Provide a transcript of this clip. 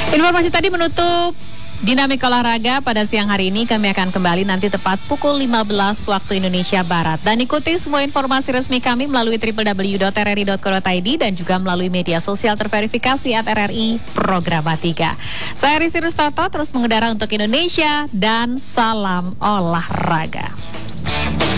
Informasi tadi menutup Dinamika Olahraga pada siang hari ini. Kami akan kembali nanti tepat pukul 15 waktu Indonesia Barat. Dan ikuti semua informasi resmi kami melalui www.rri.co.id dan juga melalui media sosial terverifikasi @RRI Programatika. Saya Risi Rustoto, terus mengudara untuk Indonesia dan salam olahraga.